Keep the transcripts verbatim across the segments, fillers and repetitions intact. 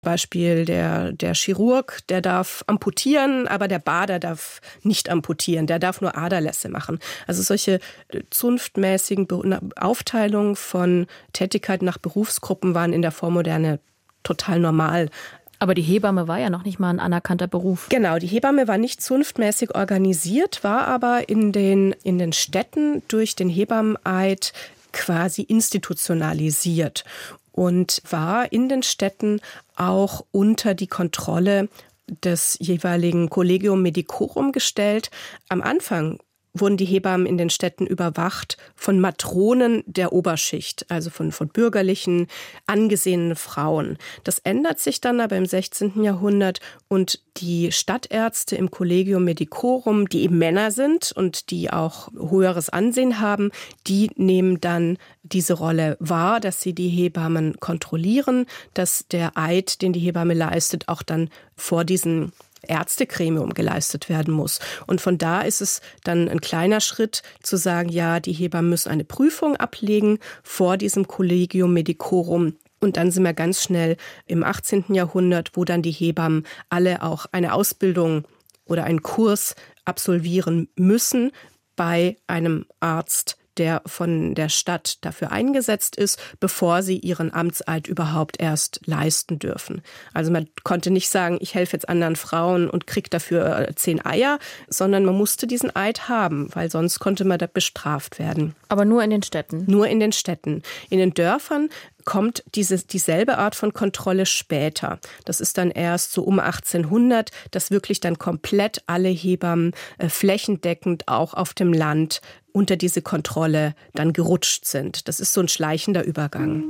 Beispiel der, der Chirurg, der darf amputieren, aber der Bader darf nicht amputieren, der darf nur Aderlässe machen. Also solche zunftmäßigen Aufteilungen von Tätigkeiten nach Berufsgruppen waren in der Vormoderne total normal. Aber die Hebamme war ja noch nicht mal ein anerkannter Beruf. Genau, die Hebamme war nicht zunftmäßig organisiert, war aber in den, in den Städten durch den Hebammeneid quasi institutionalisiert und war in den Städten auch unter die Kontrolle des jeweiligen Collegium Medicorum gestellt. Am Anfang wurden die Hebammen in den Städten überwacht von Matronen der Oberschicht, also von, von bürgerlichen, angesehenen Frauen. Das ändert sich dann aber im sechzehnten Jahrhundert und die Stadtärzte im Collegium Medicorum, die eben Männer sind und die auch höheres Ansehen haben, die nehmen dann diese Rolle wahr, dass sie die Hebammen kontrollieren, dass der Eid, den die Hebamme leistet, auch dann vor diesen Ärztegremium geleistet werden muss. Und von da ist es dann ein kleiner Schritt zu sagen, ja, die Hebammen müssen eine Prüfung ablegen vor diesem Collegium Medicorum. Und dann sind wir ganz schnell im achtzehnten Jahrhundert, wo dann die Hebammen alle auch eine Ausbildung oder einen Kurs absolvieren müssen bei einem Arzt, der von der Stadt dafür eingesetzt ist, bevor sie ihren Amtseid überhaupt erst leisten dürfen. Also man konnte nicht sagen, ich helfe jetzt anderen Frauen und kriege dafür zehn Eier, sondern man musste diesen Eid haben, weil sonst konnte man da bestraft werden. Aber nur in den Städten? Nur in den Städten. In den Dörfern kommt diese, dieselbe Art von Kontrolle später. Das ist dann erst so um achtzehnhundert, dass wirklich dann komplett alle Hebammen äh, flächendeckend auch auf dem Land unter diese Kontrolle dann gerutscht sind. Das ist so ein schleichender Übergang.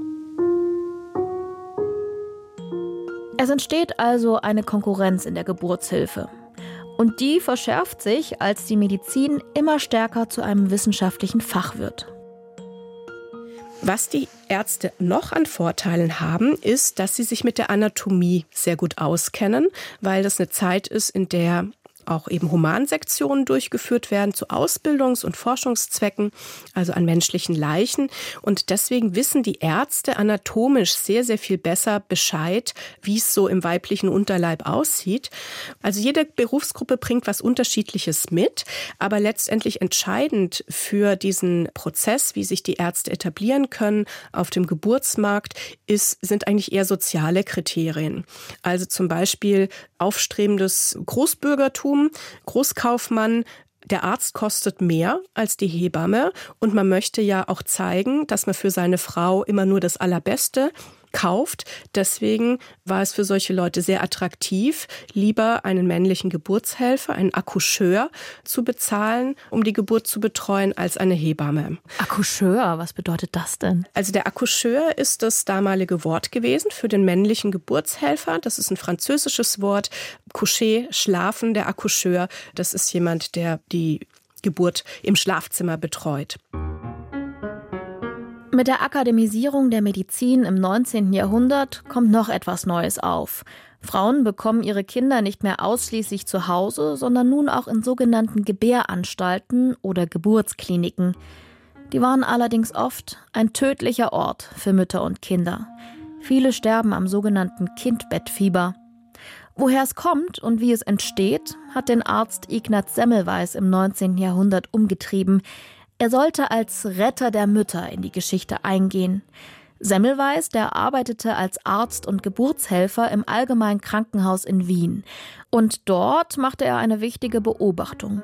Es entsteht also eine Konkurrenz in der Geburtshilfe. Und die verschärft sich, als die Medizin immer stärker zu einem wissenschaftlichen Fach wird. Was die Ärzte noch an Vorteilen haben, ist, dass sie sich mit der Anatomie sehr gut auskennen, weil das eine Zeit ist, in der auch eben Humansektionen durchgeführt werden zu Ausbildungs- und Forschungszwecken, also an menschlichen Leichen. Und deswegen wissen die Ärzte anatomisch sehr, sehr viel besser Bescheid, wie es so im weiblichen Unterleib aussieht. Also jede Berufsgruppe bringt was Unterschiedliches mit, aber letztendlich entscheidend für diesen Prozess, wie sich die Ärzte etablieren können auf dem Geburtsmarkt, ist, sind eigentlich eher soziale Kriterien. Also zum Beispiel aufstrebendes Großbürgertum, Großkaufmann. Der Arzt kostet mehr als die Hebamme und man möchte ja auch zeigen, dass man für seine Frau immer nur das Allerbeste kauft. Deswegen war es für solche Leute sehr attraktiv, lieber einen männlichen Geburtshelfer, einen Accoucheur zu bezahlen, um die Geburt zu betreuen, als eine Hebamme. Accoucheur, was bedeutet das denn? Also der Accoucheur ist das damalige Wort gewesen für den männlichen Geburtshelfer. Das ist ein französisches Wort. Coucher, schlafen, der Accoucheur, das ist jemand, der die Geburt im Schlafzimmer betreut. Mit der Akademisierung der Medizin im neunzehnten Jahrhundert kommt noch etwas Neues auf. Frauen bekommen ihre Kinder nicht mehr ausschließlich zu Hause, sondern nun auch in sogenannten Gebäranstalten oder Geburtskliniken. Die waren allerdings oft ein tödlicher Ort für Mütter und Kinder. Viele sterben am sogenannten Kindbettfieber. Woher es kommt und wie es entsteht, hat den Arzt Ignaz Semmelweis im neunzehnten Jahrhundert umgetrieben. Er sollte als Retter der Mütter in die Geschichte eingehen. Semmelweis, der arbeitete als Arzt und Geburtshelfer im Allgemeinen Krankenhaus in Wien. Und dort machte er eine wichtige Beobachtung.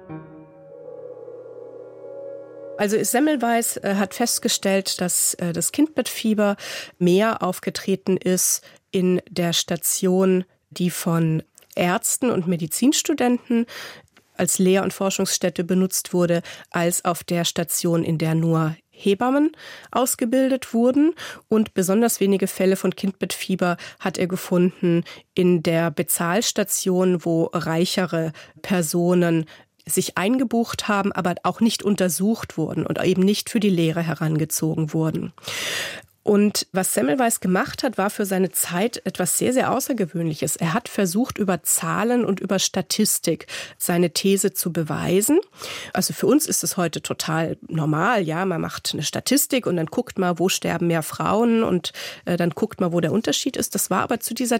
Also Semmelweis äh, hat festgestellt, dass äh, das Kindbettfieber mehr aufgetreten ist in der Station, die von Ärzten und Medizinstudenten als Lehr- und Forschungsstätte benutzt wurde, als auf der Station, in der nur Hebammen ausgebildet wurden. Und besonders wenige Fälle von Kindbettfieber hat er gefunden in der Bezahlstation, wo reichere Personen sich eingebucht haben, aber auch nicht untersucht wurden und eben nicht für die Lehre herangezogen wurden. Und was Semmelweis gemacht hat, war für seine Zeit etwas sehr, sehr Außergewöhnliches. Er hat versucht, über Zahlen und über Statistik seine These zu beweisen. Also für uns ist es heute total normal. Ja, man macht eine Statistik und dann guckt mal, wo sterben mehr Frauen und äh, dann guckt mal, wo der Unterschied ist. Das war aber zu dieser